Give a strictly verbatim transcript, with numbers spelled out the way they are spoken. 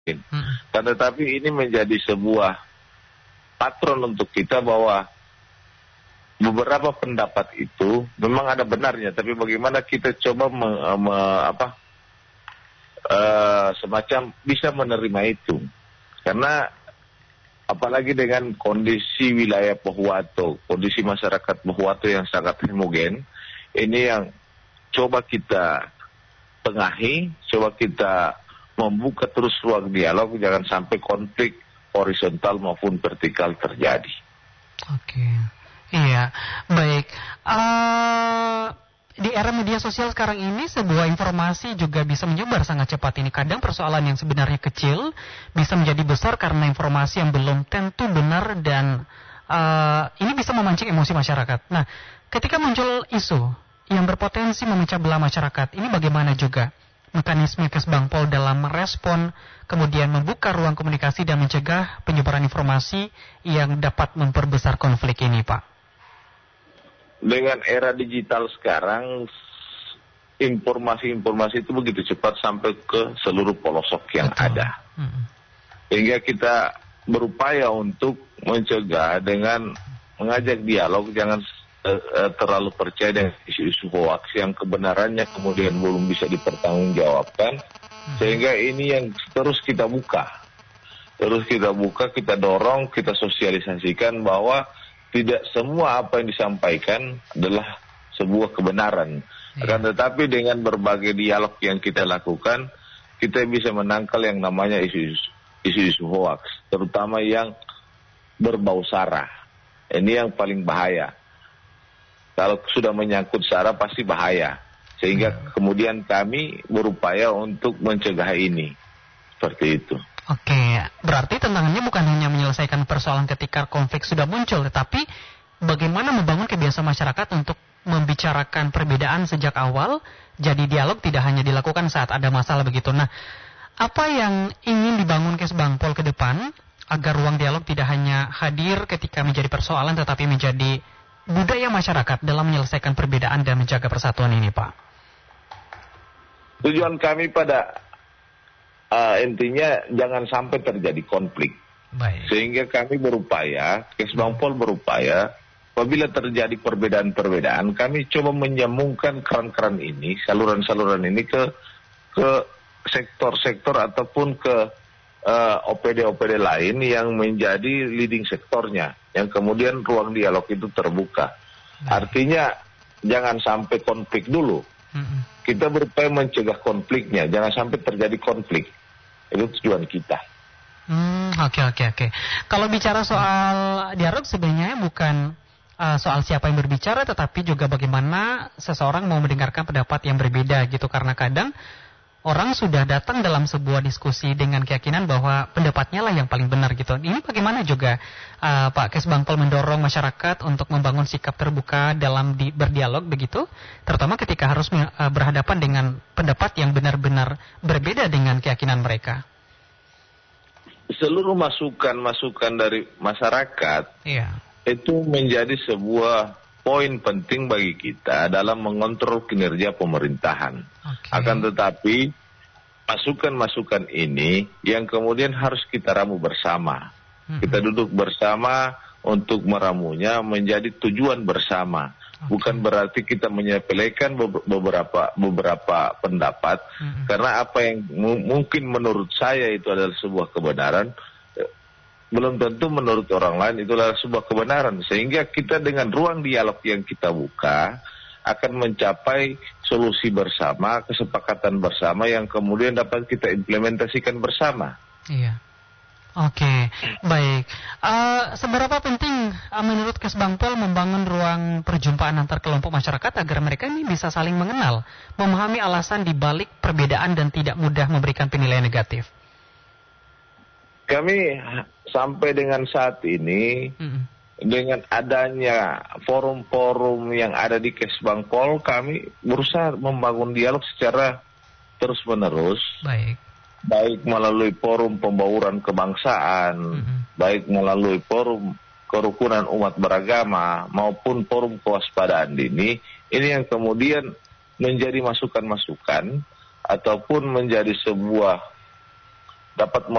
Hmm. Dan tetapi ini menjadi sebuah patron untuk kita bahwa beberapa pendapat itu memang ada benarnya, tapi bagaimana kita coba me, me, apa, uh, semacam bisa menerima itu. Karena apalagi dengan kondisi wilayah Pohuwato, kondisi masyarakat Pohuwato yang sangat homogen, ini yang coba kita tengahi, coba kita membuka terus ruang dialog, jangan sampai konflik horizontal maupun vertikal terjadi. Oke. Iya, baik. Uh, di era media sosial sekarang ini, sebuah informasi juga bisa menyebar sangat cepat ini. Kadang persoalan yang sebenarnya kecil bisa menjadi besar karena informasi yang belum tentu benar dan uh, ini bisa memancing emosi masyarakat. Nah, ketika muncul isu yang berpotensi memecah belah masyarakat, ini bagaimana juga mekanisme Kesbangpol dalam merespon, kemudian membuka ruang komunikasi dan mencegah penyebaran informasi yang dapat memperbesar konflik ini, Pak? Dengan era digital sekarang, informasi-informasi itu begitu cepat sampai ke seluruh pelosok yang Betul. ada. Hmm. Sehingga kita berupaya untuk mencegah dengan mengajak dialog, jangan uh, terlalu percaya dengan isu-isu hoax yang kebenarannya kemudian belum bisa dipertanggungjawabkan. Hmm. Sehingga ini yang terus kita buka. Terus kita buka, kita dorong, kita sosialisasikan bahwa tidak semua apa yang disampaikan adalah sebuah kebenaran. Ya. Akan tetapi dengan berbagai dialog yang kita lakukan, kita bisa menangkal yang namanya isu-isu hoax, terutama yang berbau sara. Ini yang paling bahaya. Kalau sudah menyangkut sara pasti bahaya. Sehingga ya. Kemudian kami berupaya untuk mencegah ini. Seperti itu. Oke, berarti tantangannya bukan hanya menyelesaikan persoalan ketika konflik sudah muncul, tetapi bagaimana membangun kebiasaan masyarakat untuk membicarakan perbedaan sejak awal, jadi dialog tidak hanya dilakukan saat ada masalah begitu. Nah, apa yang ingin dibangun Kesbangpol ke depan agar ruang dialog tidak hanya hadir ketika menjadi persoalan, tetapi menjadi budaya masyarakat dalam menyelesaikan perbedaan dan menjaga persatuan ini, Pak? Tujuan kami pada Uh, intinya jangan sampai terjadi konflik. Baik. Sehingga kami berupaya, Kesbangpol berupaya, apabila terjadi perbedaan-perbedaan, kami coba menyambungkan keran-keran ini, saluran-saluran ini ke ke sektor-sektor ataupun ke uh, O P D-O P D lain yang menjadi leading sektornya, yang kemudian ruang dialog itu terbuka. Baik. Artinya jangan sampai konflik dulu. Mm-mm. Kita berupaya mencegah konfliknya, jangan sampai terjadi konflik. Itu tujuan kita. Hmm, oke oke oke. Kalau bicara soal dialog sebenarnya bukan uh, soal siapa yang berbicara, tetapi juga bagaimana seseorang mau mendengarkan pendapat yang berbeda gitu. Karena kadang orang sudah datang dalam sebuah diskusi dengan keyakinan bahwa pendapatnya lah yang paling benar gitu. Ini bagaimana juga uh, Pak Kesbangpol mendorong masyarakat untuk membangun sikap terbuka dalam di, berdialog begitu, terutama ketika harus uh, berhadapan dengan pendapat yang benar-benar berbeda dengan keyakinan mereka. Seluruh masukan-masukan dari masyarakat iya. itu menjadi sebuah poin penting bagi kita dalam mengontrol kinerja pemerintahan. Okay. Akan tetapi masukan-masukan ini yang kemudian harus kita ramu bersama. Mm-hmm. Kita duduk bersama untuk meramunya menjadi tujuan bersama. Okay. Bukan berarti kita menyepelekan beberapa beberapa pendapat, mm-hmm. karena apa yang m- mungkin menurut saya itu adalah sebuah kebenaran, belum tentu menurut orang lain itu adalah sebuah kebenaran. Sehingga kita dengan ruang dialog yang kita buka akan mencapai solusi bersama, kesepakatan bersama yang kemudian dapat kita implementasikan bersama. Iya. Oke, baik. Uh, seberapa penting uh, menurut Kesbangpol membangun ruang perjumpaan antar kelompok masyarakat agar mereka ini bisa saling mengenal, memahami alasan di balik perbedaan dan tidak mudah memberikan penilaian negatif? Kami sampai dengan saat ini, mm-hmm. dengan adanya forum-forum yang ada di Kesbangpol, kami berusaha membangun dialog secara terus-menerus. Baik. Baik melalui forum pembauran kebangsaan, mm-hmm. baik melalui forum kerukunan umat beragama, maupun forum kewaspadaan dini. Ini yang kemudian menjadi masukan-masukan, ataupun menjadi sebuah dapat